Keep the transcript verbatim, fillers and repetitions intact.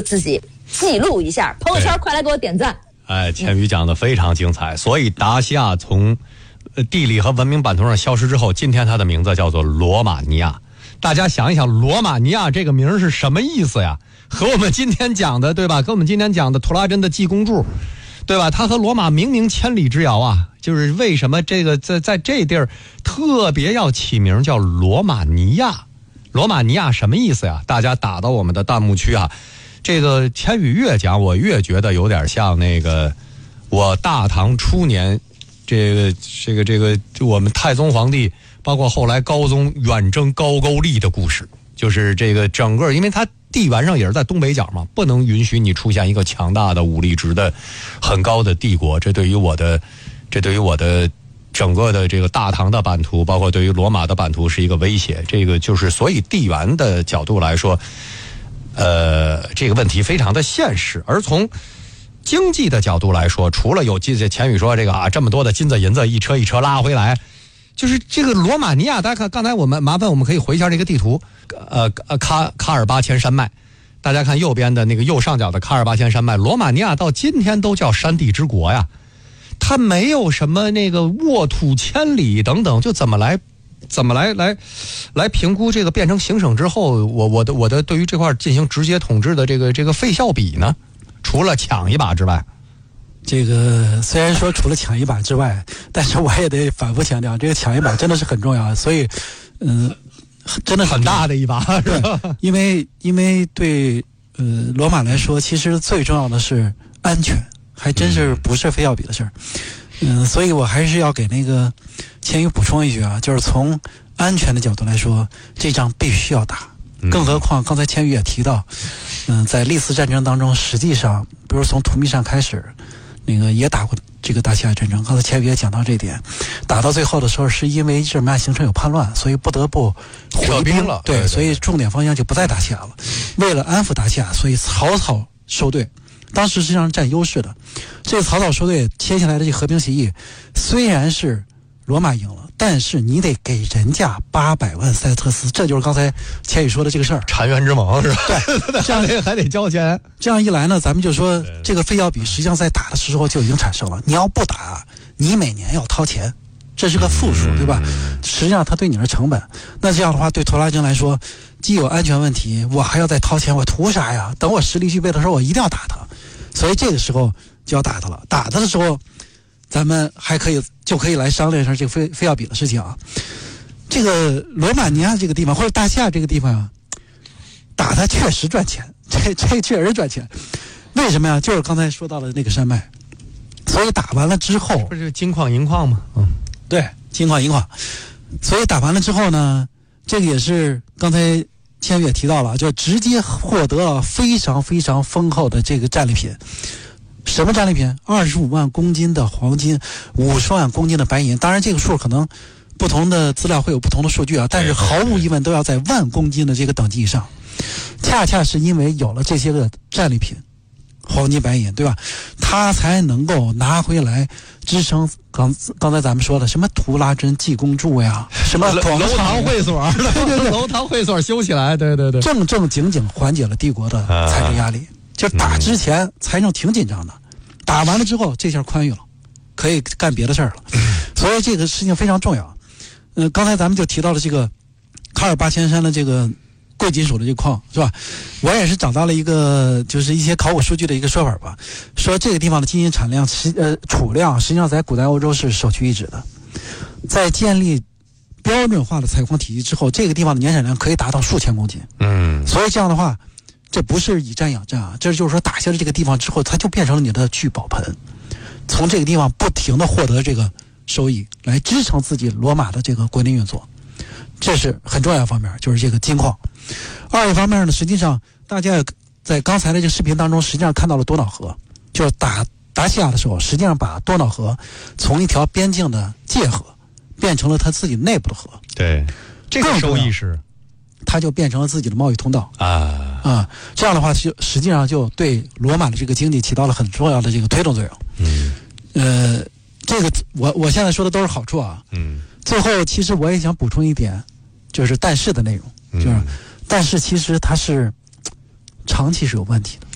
自己记录一下。朋友圈快来给我点赞。 哎，千羽讲的非常精彩。所以达西亚从地理和文明版图上消失之后，今天它的名字叫做罗马尼亚。大家想一想，罗马尼亚这个名是什么意思呀？和我们今天讲的，对吧？和我们今天讲的图拉真的济公柱，对吧？它和罗马明明千里之遥啊。就是为什么这个在在这地儿特别要起名叫罗马尼亚？罗马尼亚什么意思呀？大家打到我们的弹幕区啊。这个千羽越讲，我越觉得有点像那个我大唐初年，这个这个这个我们太宗皇帝，包括后来高宗远征高句丽的故事。就是这个整个，因为它地缘上也是在东北角嘛，不能允许你出现一个强大的武力值的很高的帝国。这对于我的。这对于我的整个的这个大唐的版图，包括对于罗马的版图是一个威胁。这个就是所以地缘的角度来说，呃，这个问题非常的现实。而从经济的角度来说，除了有这前语说这个啊，这么多的金子银子一车一车拉回来，就是这个罗马尼亚，大家看刚才我们麻烦我们可以回一下这个地图，呃呃卡卡尔巴阡山脉。大家看右边的那个右上角的卡尔巴阡山脉，罗马尼亚到今天都叫山地之国呀。它没有什么那个沃土千里等等，就怎么来怎么来来来评估这个变成行省之后，我我的我的对于这块进行直接统治的这个这个费效比呢？除了抢一把之外， 这个虽然说除了抢一把之外，但是我也得反复强调，这个抢一把真的是很重要，所以嗯、呃，真的很大的一把，是吧？ 因为因为对呃罗马来说，其实最重要的是安全。还真是不是非要比的事儿，嗯，所以我还是要给那个千羽补充一句啊，就是从安全的角度来说，这仗必须要打。更何况刚才千羽也提到，嗯，在历次战争当中，实际上，比如从图密善开始，那个也打过这个大西亚战争。刚才千羽也讲到这点，打到最后的时候，是因为日耳曼形成有叛乱，所以不得不回兵了。 对，所以重点方向就不在大西亚了。为了安抚大西亚，所以草草收队。当时实际上是占优势的，这个草草收队签下来的这个和平协议，虽然是罗马赢了，但是你得给人家八百万塞特斯，这就是刚才千羽说的这个事儿， 澶渊之盟是吧？ 对，这样还得交钱。这样一来呢，咱们就说这个费要比实际上在打的时候就已经产生了。你要不打，你每年要掏钱，这是个负数，对吧？实际上它对你的成本，那这样的话对托拉真来说，既有安全问题，我还要再掏钱，我图啥呀？等我实力具备的时候，我一定要打他。所以这个时候就要打他了，打他的时候，咱们还可以就可以来商量一下这个费费要比的事情啊。这个罗马尼亚这个地方或者大西亚这个地方啊，打他确实赚钱，这这确实赚钱。为什么呀？就是刚才说到了那个山脉，所以打完了之后， 不是金矿银矿吗？嗯， 对，金矿银矿。所以打完了之后呢，这个也是刚才千羽也提到了，就直接获得了非常非常丰厚的这个战利品。什么战利品？二十五万公斤的黄金，五十万公斤的白银。当然，这个数可能不同的资料会有不同的数据啊，但是毫无疑问都要在万公斤的这个等级以上。恰恰是因为有了这些个战利品，黄金白银，对吧？他才能够拿回来支撑刚刚才咱们说的什么图拉真济公柱呀，什么楼堂会所，对对对，楼堂会所修起来，对对对， 正正经经缓解了帝国的财政压力。啊、就打之前财政挺紧张的，打完了之后这下宽裕了，可以干别的事儿了。所以这个事情非常重要。嗯、呃，刚才咱们就提到了这个卡尔巴阡山的这个贵金属的这个矿，是吧？我也是找到了一个就是一些考古数据的一个说法吧，说这个地方的金银产量实呃储量实际上在古代欧洲是首屈一指的。在建立标准化的采矿体系之后，这个地方的年产量可以达到数千公斤。嗯，所以这样的话，这不是以战养战啊，这就是说打下了这个地方之后，它就变成了你的聚宝盆，从这个地方不停的获得这个收益，来支撑自己罗马的这个国内运作。这是很重要的方面，就是这个金矿。二一方面呢，实际上大家在刚才的这个视频当中，实际上看到了多瑙河，就是打达西亚的时候，实际上把多瑙河从一条边境的界河变成了他自己内部的河。 对，这个收益是， 它就变成了自己的贸易通道啊啊！这样的话，就实际上就对罗马的这个经济起到了很重要的这个推动作用。嗯，呃，这个我我现在说的都是好处啊。嗯，最后其实我也想补充一点，就是但是的内容，就是、嗯、但是其实它是长期是有问题的。